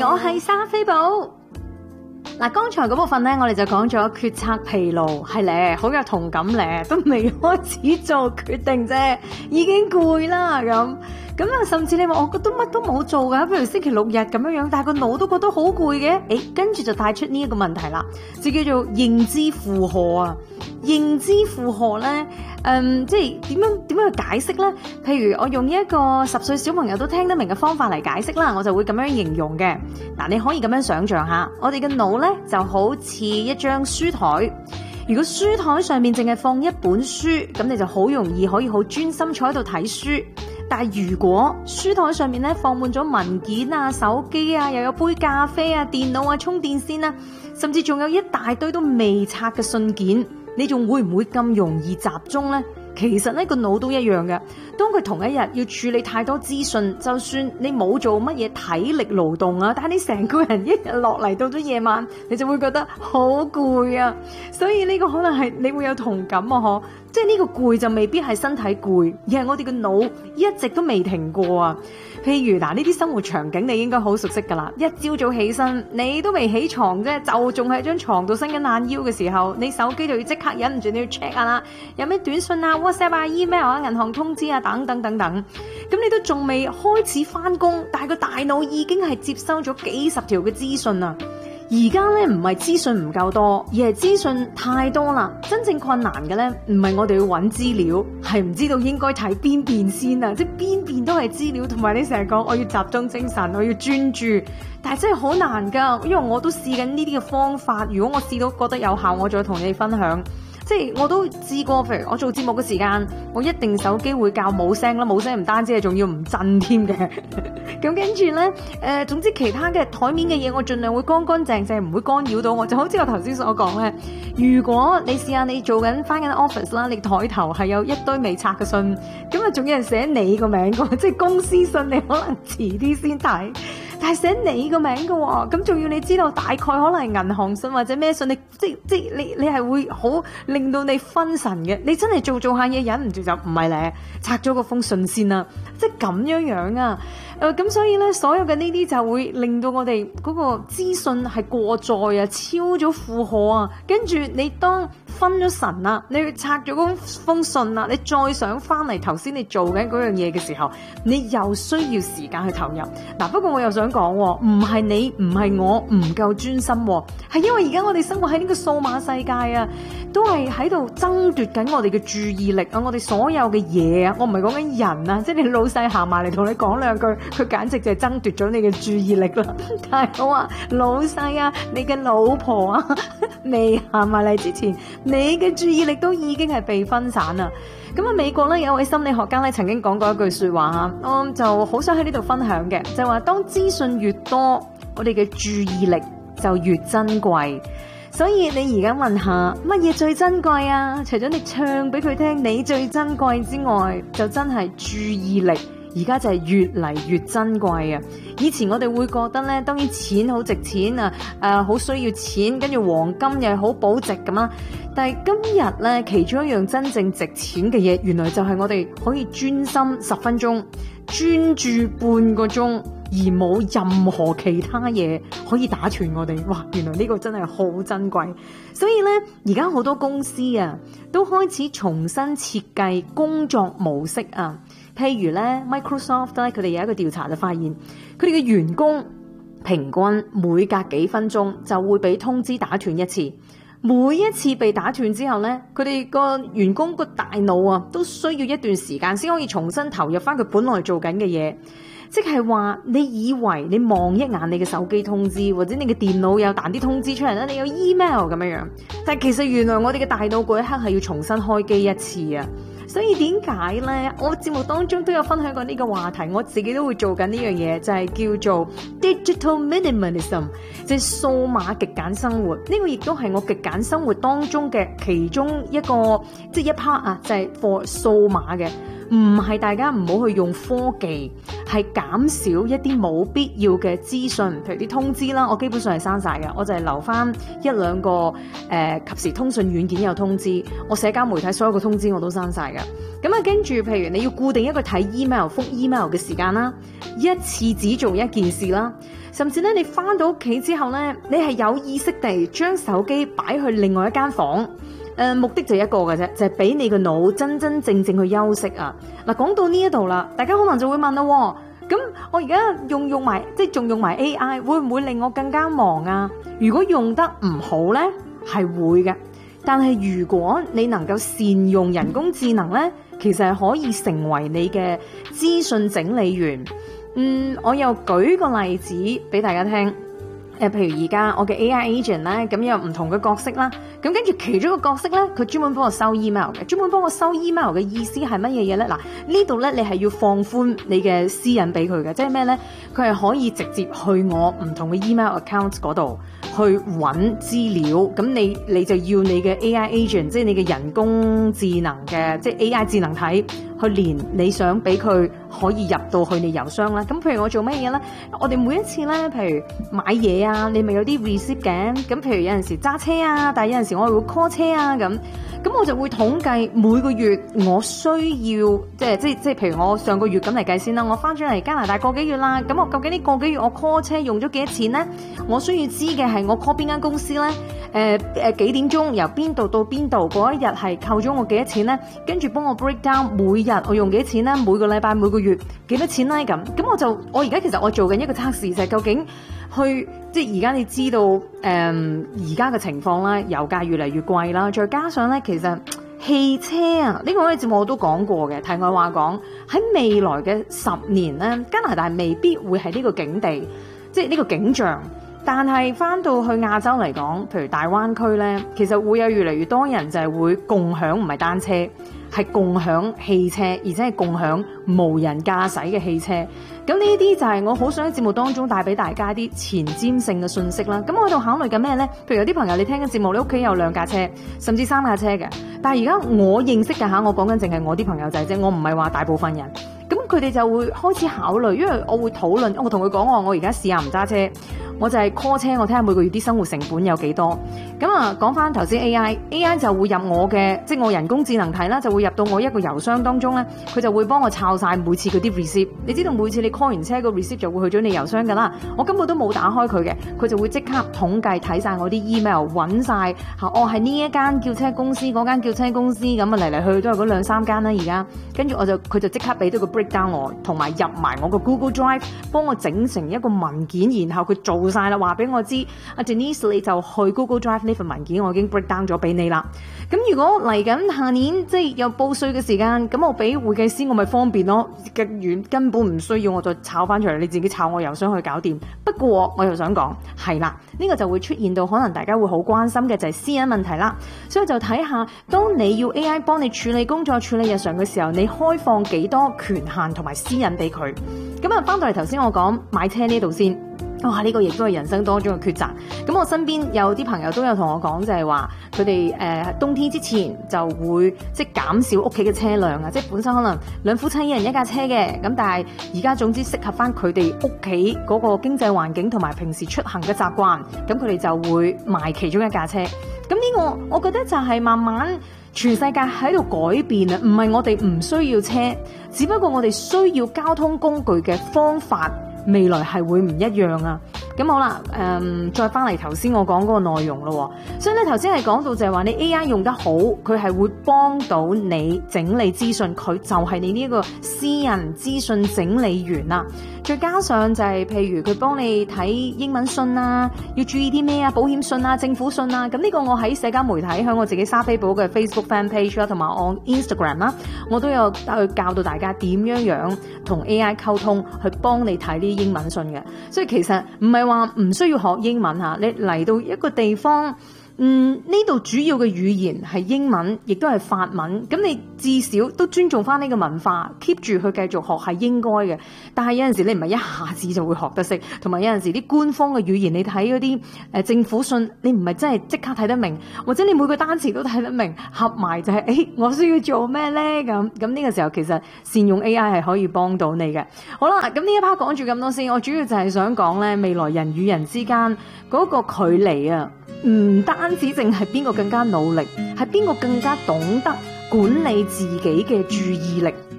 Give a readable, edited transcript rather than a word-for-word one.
我係莎菲寶。嗱，剛才嗰部分咧，我哋就講咗決策疲勞，係咧，好有同感咧，都未開始做決定啫，已經攰啦咁啊，甚至你話我覺得乜都冇做㗎，譬如星期六日咁樣樣，但係個腦都覺得好攰嘅，跟住就帶出呢一個問題啦，就叫做認知負荷啊。認知負荷咧，即係點樣去解釋咧？譬如我用一個10歲小朋友都聽得明嘅方法嚟解釋啦，我就會咁樣形容嘅。嗱，你可以咁樣想象下，我哋嘅腦咧就好似一張書台。如果書台上面淨係放一本書，咁你就好容易可以好專心坐喺度睇書。但係如果書台上面咧放滿咗文件啊、手機啊，又有杯咖啡啊、電腦啊、充電線啊，甚至仲有一大堆都未拆嘅信件，你仲會唔會咁容易集中呢？其實呢個腦都一樣嘅，當佢同一日要處理太多資訊，就算你冇做乜嘢體力勞動啊，但係你成個人一日落嚟到咗夜晚，你就會覺得好攰啊。所以呢個可能係你會有同感啊，嗬，即係呢個攰就未必係身體攰，而係我哋嘅腦一直都未停過啊。譬如嗱，呢啲生活場景你應該好熟悉噶啦。一朝早起身，你都未起床啫，就仲喺張床度伸緊懶腰嘅時候，你手機就要即刻忍唔住你要 check 下啦，有咩短信啊、WhatsApp 啊、email 啊、銀行通知啊等等等等。咁你都仲未開始翻工，但係個大腦已經係接收咗幾十條嘅資訊啊！而家咧唔係資訊唔夠多，而係資訊太多啦。真正困難嘅咧，唔係我哋要揾資料，係唔知道應該睇邊邊先啊！即係邊邊都係資料，同埋你成日講我要集中精神，我要專注，但係真係好難噶。因為我都試緊呢啲嘅方法，如果我試到覺得有效，我再同你分享。即係我都試過，譬如我做節目嘅時間，我一定手機會校冇聲啦，冇聲唔單止係仲要唔震添嘅。咁跟住咧，總之其他嘅台面嘅嘢，我盡量會乾乾淨淨，唔會干擾到我。就好似我頭先所講咧，如果你試下你做緊翻緊 office 啦，你台頭係有一堆未拆嘅信，咁啊仲有人寫你個名嘅，即係公司信，你可能遲啲先睇。但係寫你個名嘅喎，咁仲要你知道大概可能係銀行信或者咩信，你即你係會好令到你分神嘅。你真係做下嘢忍唔住就唔係咧，拆咗個封信先啦，即係咁樣啊。咁所以咧，所有嘅呢啲就會令到我哋嗰個資訊係過載啊，超咗負荷啊。跟住你當分咗神啦，你去拆咗嗰封信啦，你再想翻嚟頭先你做緊嗰樣嘢嘅時候，你又需要時間去投入。嗱，不過我又想講，唔係你唔係我唔夠專心，係因為而家我哋生活喺呢個數碼世界啊，都係喺度爭奪緊我哋嘅注意力啊，我哋所有嘅嘢啊，我唔係講緊人啊，即係你老細行埋嚟同你講兩句，佢簡直就係爭奪咗你嘅注意力啦。但係我話老細啊，你嘅老婆啊，未行埋嚟之前，你嘅注意力都已經係被分散啦。咁啊，美國咧有一位心理學家咧曾經講過一句說話吓，我就好想喺呢度分享嘅，就話當資訊越多，我哋嘅注意力就越珍貴。所以你而家問下乜嘢最珍貴啊？除咗你唱俾佢聽你最珍貴之外，就真係注意力。而家就係越嚟越珍貴啊！以前我哋會覺得咧，當然錢好值錢啊，好需要錢，跟住黃金又係好保值咁啦。但係今日咧，其中一樣真正值錢嘅嘢，原來就係我哋可以專心10分鐘，專注半個鐘，而冇任何其他嘢可以打斷我哋。哇！原來呢個真係好珍貴。所以咧，而家好多公司啊，都開始重新設計工作模式啊。譬如咧 Microsoft 咧，佢哋有一個調查就發現，佢哋嘅員工平均每隔幾分鐘就會俾通知打斷一次。每一次被打斷之後咧，佢哋個員工個大腦啊，都需要一段時間先可以重新投入翻佢本來做緊嘅嘢。即係話，你以為你望一眼你嘅手機通知，或者你嘅電腦有彈啲通知出嚟啦，你有 email 咁樣樣，但係其實原來我哋嘅大腦嗰一刻係要重新開機一次啊！所以點解咧？我節目當中都有分享過呢個話題，我自己都會做緊呢樣嘢，就係叫做 digital minimalism，即係數碼極簡生活。呢個亦都係我極簡生活當中嘅其中一個，即係一 part 啊，就係 for 數碼嘅。唔係大家唔好去用科技，係減少一啲冇必要嘅資訊，譬如啲通知啦，我基本上係刪晒嘅，我就係留翻一兩個及時通訊軟件有通知，我社交媒體所有嘅通知我都刪晒嘅。咁啊，跟住譬如你要固定一個睇 email 覆 email 嘅時間啦，一次只做一件事啦。 甚至咧你翻到屋企之後咧，你係有意識地將手機擺去另外一間房。目的就一個嘅啫，就係俾你個腦真真正正去休息啊！嗱，講到呢一度啦，大家可能就會問啦，咁我而家用埋，即係仲用埋 AI， 會唔會令我更加忙啊？如果用得唔好咧，係會嘅。但係如果你能夠善用人工智能咧，其實係可以成為你嘅資訊整理員。我又舉個例子俾大家聽。譬如而家我嘅 AI agent 咧，咁有唔同嘅角色啦，咁跟住其中一個角色咧，佢專門幫我收 email 嘅，專門幫我收 email 嘅意思係乜嘢嘢咧？嗱，呢度咧你係要放寬你嘅私隱俾佢嘅，即係咩咧？佢係可以直接去我唔同嘅 email account 嗰度去揾資料，咁你就要你嘅 AI agent， 即係你嘅人工智能嘅，即係 AI 智能體去連你想俾佢可以入到去你郵箱啦。咁譬如我做乜嘢咧？我哋每一次咧，譬如買嘢啊，你咪有啲 receipt 嘅。咁譬如有陣時揸車啊，但係有陣時我係會 call 車啊咁我就會統計每個月我需要，即係譬如我上個月咁嚟計先啦。我翻咗嚟加拿大個幾月啦，咁我究竟呢個幾月我 call 車用咗幾多錢咧？我需要知嘅係我 call 邊間公司咧？幾點鐘由邊度到邊度嗰一日係扣咗我幾多錢咧？跟住幫我 break down 每日我用幾多錢咧？每個禮拜每個月幾多錢咧？咁我而家其實我做緊一個測試，就係究竟即係而家你知道而家嘅情況啦，油價越嚟越貴啦，再加上咧其實汽車啊，呢個我哋節目我都講過嘅。題外話講，喺未來嘅10年咧，加拿大未必會係呢個境地，即係呢個景象。但係翻到去亞洲嚟講，譬如大灣區咧，其實會有越嚟越多人就係會共享，唔係單車，係共享汽車，而且係共享無人駕駛嘅汽車。咁呢啲就係我好想喺節目當中帶俾大家啲前瞻性嘅信息啦。咁我喺度考慮緊咩咧？譬如有啲朋友你聽緊節目，你屋企有2架車，甚至3架車嘅。但係而家我認識嘅嚇，我講緊淨係我啲朋友仔啫，我唔係話大部分人。咁佢哋就會開始考慮，因為我會討論，我同佢講我而家試下唔揸車，我就係 call 車，我睇下每個月啲生活成本有幾多。講翻頭先 AI 就會入我嘅，即係我人工智能體啦，就會入到我一個郵箱當中咧，佢就會幫我抄晒每次嗰啲 receipt。你知道每次你 call 完車個 receipt 就會去咗你郵箱噶啦，我根本都冇打開佢嘅，佢就會即刻統計睇晒我啲 email， 揾晒我係呢一間叫車公司，嗰間叫車公司，咁嚟嚟去去都係嗰2-3間啦而家。跟住佢就即刻俾到個 breakdown 我，同埋入埋我個 Google Drive， 幫我整成一個文件，然後佢做晒啦，話俾我知，阿 Denise 你就去 Google Drive 呢份文件，我已經 break down 咗俾你啦。咁如果嚟緊下年即係有報稅嘅時間，咁我俾會計師我咪方便咯，根本唔需要我再炒翻出嚟，你自己炒我郵箱去搞掂。不過我又想講係啦，呢個就會出現到可能大家會好關心嘅就係私隱問題啦。所以就睇下當你要 AI 幫你處理工作、處理日常嘅時候，你開放幾多權限同埋私隱俾佢。翻到嚟頭先我講買車呢度先。哇！呢個亦都係人生當中嘅抉擇。咁我身邊有啲朋友都有同我講，就係話佢哋冬天之前就會即係減少屋企嘅車輛啊，即係本身可能2夫妻1人1架車嘅，咁但係而家總之適合翻佢哋屋企嗰個經濟環境同埋平時出行嘅習慣，咁佢哋就會賣其中1架車。咁呢個我覺得就係慢慢全世界喺度改變啊，唔係我哋唔需要車，只不過我哋需要交通工具嘅方法未來係會唔一樣啊。咁好啦，再翻嚟頭先我講嗰個內容咯。所以咧頭先係講到就係話你 AI 用得好，佢係會幫到你整理資訊，佢就係你呢個私人資訊整理員啦。再加上就係譬如佢幫你睇英文信啊，要注意啲咩啊，保險信啊，政府信啊。咁呢個我喺社交媒體，喺我自己莎菲寶嘅 Facebook fan page 啦，同埋我 Instagram 啦，我都有去教到大家點樣同 AI 溝通，去幫你睇啲英文信嘅。所以其實唔係話唔需要學英文吓，你嚟到一個地方，呢度主要嘅語言係英文，亦都係法文。咁你至少都尊重翻呢個文化 ，keep 住去繼續學係應該嘅。但係有陣時你唔係一下子就會學得識，同埋有陣時啲官方嘅語言，你睇嗰啲政府信，你唔係真係即刻睇得明，或者你每個單詞都睇得明，合埋就係我需要做咩咧？咁呢個時候其實善用 AI 係可以幫到你嘅。好啦，咁呢一 part 講住咁多先，我主要就係想講咧，未來人與人之間嗰個距離啊，唔單止淨係邊個更加努力，係邊個更加懂得管理自己嘅注意力。